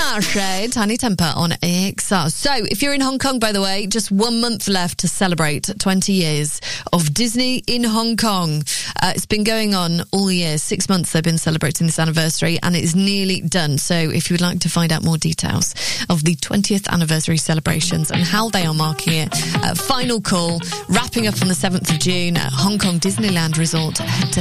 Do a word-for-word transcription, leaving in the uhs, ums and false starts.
Tinashe, Tiny Temper on A X R. So, if you're in Hong Kong, by the way, just one month left to celebrate twenty years of Disney in Hong Kong. Uh, it's been going on all year. Six months they've been celebrating this anniversary, and it is nearly done. So, if you would like to find out more details of the twentieth anniversary celebrations and how they are marking it, uh, final call, wrapping up on the seventh of June at Hong Kong Disneyland Resort. Head to